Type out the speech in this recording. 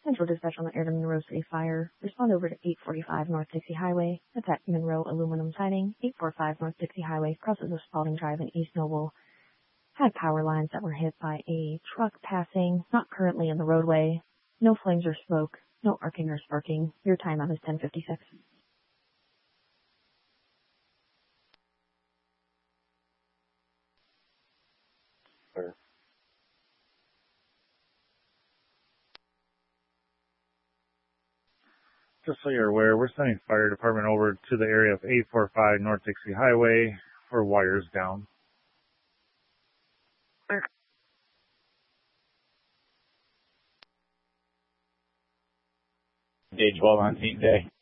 Central dispatch on the air to Monroe City Fire. Respond over to 845 North Dixie Highway. That's at Monroe Aluminum Siding. 845 North Dixie Highway crosses of Spalding Drive in East Noble. Had power lines that were hit by a truck passing, not currently in the roadway. No flames or smoke. No arcing or sparking. Your timeout is 10:56. Just so you're aware, we're sending fire department over to the area of 845 North Dixie Highway for wires down. Day 12 on team day.